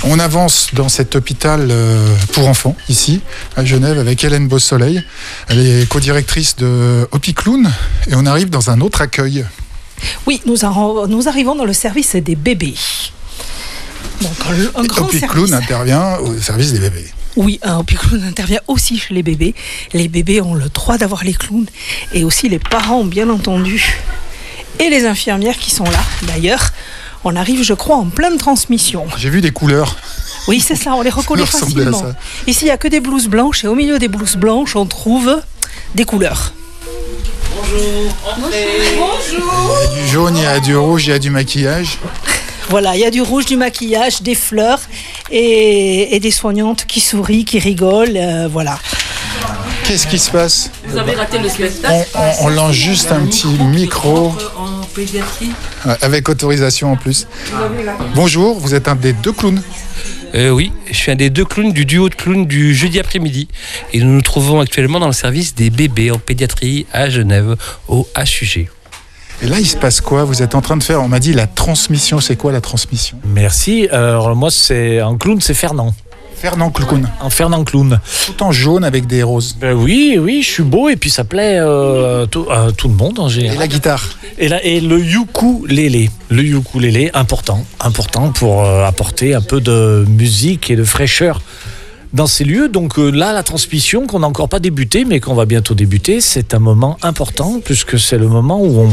On avance dans cet hôpital pour enfants, ici, à Genève, avec Hélène Beausoleil. Elle est co-directrice de Hopicloun et on arrive dans un autre accueil. Oui, nous arrivons dans le service des bébés. Donc, un grand Hopicloun service. intervient au service des bébés. Oui, Hopicloun intervient aussi chez les bébés. Les bébés ont le droit d'avoir les clowns et aussi les parents, bien entendu, et les infirmières qui sont là. D'ailleurs, on arrive, je crois, en pleine transmission. J'ai vu des couleurs. Oui, c'est ça, on les reconnaît Ça ressemblait à facilement. ça. Ici, il n'y a que des blouses blanches et au milieu des blouses blanches, on trouve des couleurs. Il y a du jaune, il y a du rouge, il y a du maquillage. Voilà, il y a du rouge, du maquillage, des fleurs et des soignantes qui sourient, qui rigolent, voilà. Qu'est-ce qui se passe? Vous avez raté le spectacle. On lance juste un petit micro En pédiatrie. avec autorisation en plus. Bonjour, vous êtes un des deux clowns. Oui, je suis un des deux clowns du duo de clowns du jeudi après-midi. Et nous nous trouvons actuellement dans le service des bébés en pédiatrie à Genève, au HUG. Et là, il se passe quoi? Vous êtes en train de faire, on m'a dit, la transmission. C'est quoi la transmission? Merci. Alors moi, c'est un clown, c'est Fernand. Fernand Clown. Un Fernand Clown. Tout en jaune avec des roses. Oui, je suis beau et puis ça plaît à tout le monde en Et général. la guitare. Et le ukulélé. Le ukulélé, important pour apporter un peu de musique et de fraîcheur dans ces lieux. Donc là, la transmission qu'on n'a encore pas débutée, mais qu'on va bientôt débuter, c'est un moment important puisque c'est le moment où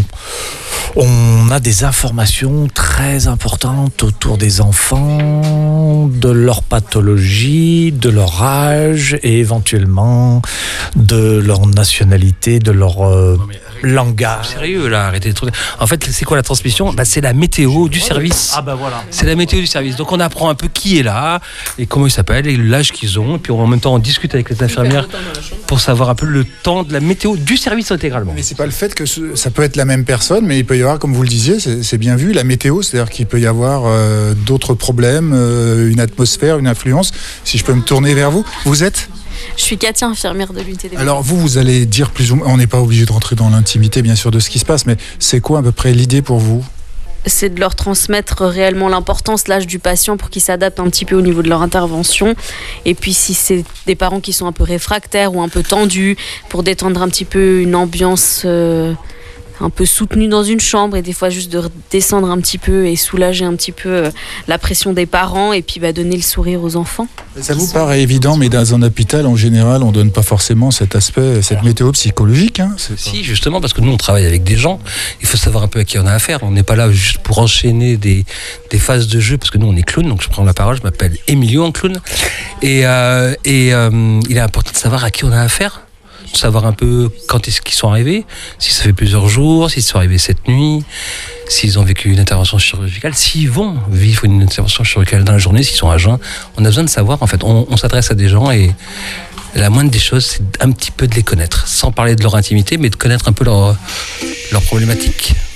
on a des informations très importantes autour des enfants, de leur pathologie, de leur âge et éventuellement de leur nationalité, de leur langage. Sérieux là, arrêtez de trucs. En fait, c'est quoi la transmission? C'est la météo du service. Ah ben voilà. C'est la météo du service. Donc on apprend un peu qui est là et comment ils s'appellent et l'âge qu'ils ont. Et puis en même temps, on discute avec les infirmières pour savoir un peu le temps de la météo du service intégralement. Mais c'est pas le fait que ça peut être la même personne, mais il peut y avoir, comme vous le disiez, c'est bien vu, la météo, c'est-à-dire qu'il peut y avoir d'autres problèmes, une atmosphère, une influence. Si je peux me tourner vers vous, vous êtes? Je suis Katia, infirmière de l'unité des Alors vous allez dire plus ou moins, on n'est pas obligé de rentrer dans l'intimité bien sûr de ce qui se passe, mais c'est quoi à peu près l'idée pour vous? C'est de leur transmettre réellement l'importance, l'âge du patient pour qu'ils s'adaptent un petit peu au niveau de leur intervention. Et puis si c'est des parents qui sont un peu réfractaires ou un peu tendus, pour détendre un petit peu une ambiance un peu soutenue dans une chambre et des fois juste de descendre un petit peu et soulager un petit peu la pression des parents et puis donner le sourire aux enfants. Ça vous paraît évident, mais dans un hôpital en général, on donne pas forcément cet aspect, cette météo psychologique. Si, justement, parce que nous, on travaille avec des gens. Il faut savoir un peu à qui on a affaire. On n'est pas là juste pour enchaîner des phases de jeu, parce que nous, on est clown. Donc, je prends la parole. Je m'appelle Emilio en clown. Et il est important de savoir à qui on a affaire. De savoir un peu quand est-ce qu'ils sont arrivés, si ça fait plusieurs jours, s'ils sont arrivés cette nuit, s'ils ont vécu une intervention chirurgicale, s'ils vont vivre une intervention chirurgicale dans la journée, s'ils sont à jeun. On a besoin de savoir, en fait, on s'adresse à des gens et la moindre des choses, c'est un petit peu de les connaître, sans parler de leur intimité, mais de connaître un peu leur problématique.